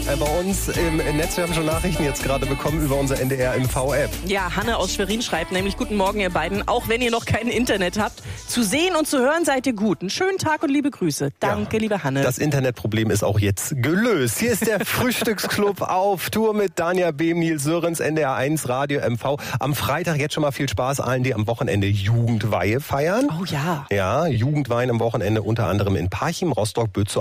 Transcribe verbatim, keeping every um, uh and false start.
äh, bei uns im Netz. Wir haben schon Nachrichten jetzt gerade bekommen über unser N D R M V-App. Ja, Hanne aus Schwerin schreibt nämlich: Guten Morgen, ihr beiden. Auch wenn ihr noch kein Internet habt, zu sehen und zu hören seid ihr gut. Einen schönen Tag und liebe Grüße. Danke, ja, liebe Hanne. Das Internetproblem ist auch jetzt gelöst. Hier ist der Frühstücksclub auf Tour mit Danja Behm, Nils Sörens, N D R eins Radio M V. Am Freitag jetzt schon mal viel Spaß allen, die am Wochenende Jugendweihe feiern. Oh ja. Ja, Jugendweihen am Wochenende unter anderem in Parchim, Rostock, Bützow,